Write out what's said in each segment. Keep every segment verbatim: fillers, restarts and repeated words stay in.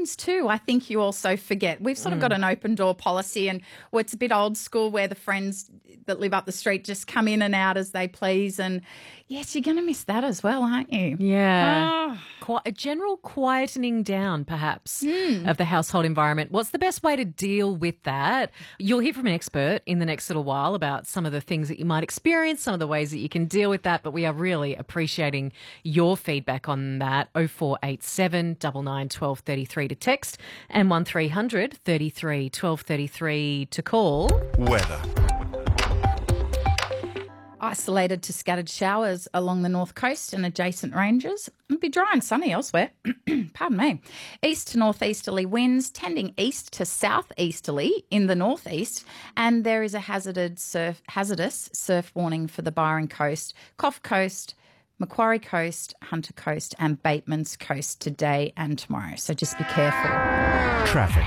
friends too, I think you also forget. We've sort of got an open door policy, and well, it's a bit old school where the friends that live up the street just come in and out as they please. And yes, you're going to miss that as well, aren't you? Yeah. Oh. Qui- a general quietening down, perhaps, Mm. of the household environment. What's the best way to deal with that? You'll hear from an expert in the next little while about some of the things that you might experience, some of the ways that you can deal with that, but we are really appreciating your feedback on that. oh four eight seven, nine nine, one two three three to text and one three hundred, thirty-three, twelve thirty-three to call. Weather. Isolated to scattered showers along the north coast and adjacent ranges. It'll be dry and sunny elsewhere. Pardon me. East to northeasterly winds tending east to southeasterly in the northeast, and there is a hazardous surf, hazardous surf warning for the Byron Coast, Coff Coast, Macquarie Coast, Hunter Coast and Bateman's Coast today and tomorrow. So just be careful. Traffic.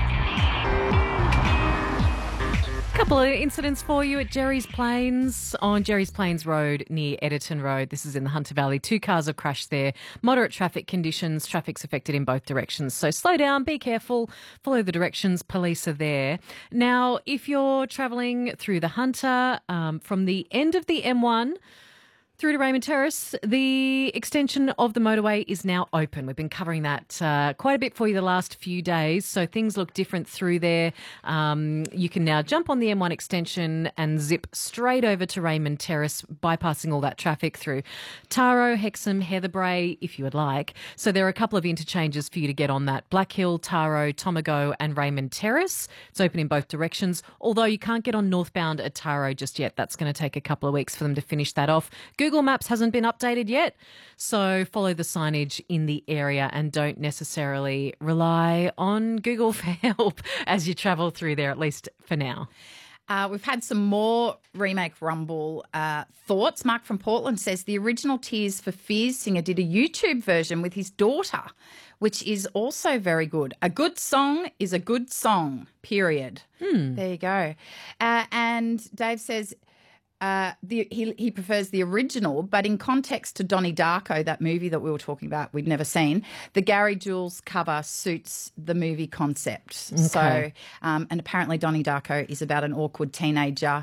Couple of incidents for you at Jerry's Plains. On Jerry's Plains Road near Editon Road, this is in the Hunter Valley, two cars have crashed there. Moderate traffic conditions, traffic's affected in both directions. So slow down, be careful, follow the directions, police are there. Now, if you're travelling through the Hunter, um, from the end of the M one through to Raymond Terrace, the extension of the motorway is now open. We've been covering that uh, quite a bit for you the last few days, so things look different through there. Um, you can now jump on the M one extension and zip straight over to Raymond Terrace, bypassing all that traffic through Taro, Hexham, Heatherbrae, if you would like. So there are a couple of interchanges for you to get on that. Black Hill, Taro, Tomago and Raymond Terrace. It's open in both directions, although you can't get on northbound at Taro just yet. That's going to take a couple of weeks for them to finish that off. Google Maps hasn't been updated yet, so follow the signage in the area and don't necessarily rely on Google for help as you travel through there, at least for now. Uh, we've had some more remake Rumble uh, thoughts. Mark from Portland says the original Tears for Fears singer did a YouTube version with his daughter, which is also very good. A good song is a good song, period. Hmm. There you go. Uh, and Dave says uh, the, he, he prefers the original, but in context to Donnie Darko, that movie that we were talking about we'd never seen, the Gary Jules cover suits the movie concept. Okay. So, um, and apparently Donnie Darko is about an awkward teenager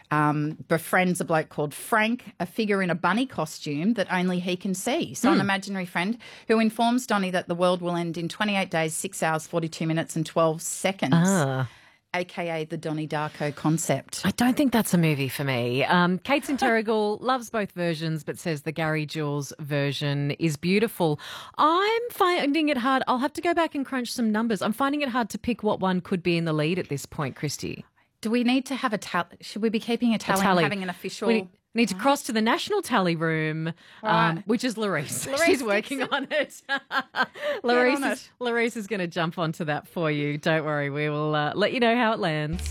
um, befriends a bloke called Frank, a figure in a bunny costume that only he can see. So Mm. an imaginary friend who informs Donnie that the world will end in twenty-eight days, six hours, forty-two minutes and twelve seconds. Ah. A K A the Donnie Darko concept. I don't think that's a movie for me. Um, Kate's in Terrigal loves both versions, but says the Gary Jules version is beautiful. I'm finding it hard. I'll have to go back and crunch some numbers. I'm finding it hard to pick what one could be in the lead at this point, Christy. Do we need to have a tally? Should we be keeping a tally, A tally. and having an official? We need, need to cross to the national tally room, um, Right. which is Larice. Larice She's working Dixon. on it. Larice, on is, it. Larice is going to jump onto that for you. Don't worry. We will uh, let you know how it lands.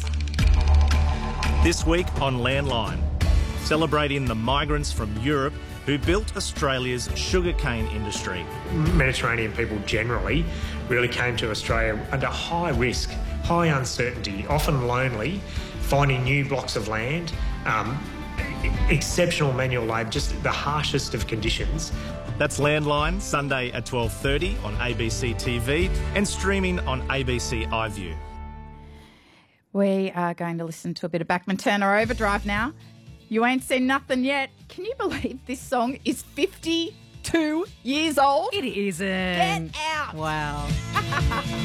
This week on Landline, celebrating the migrants from Europe who built Australia's sugarcane industry. Mediterranean people generally really came to Australia under high risk, high uncertainty, often lonely, finding new blocks of land, um, exceptional manual labour, just the harshest of conditions. That's Landline, Sunday at twelve thirty on A B C T V and streaming on A B C iView. We are going to listen to a bit of Bachman Turner Overdrive now. You ain't seen nothing yet. Can you believe this song is fifty-two years old? It isn't. Get out. Wow.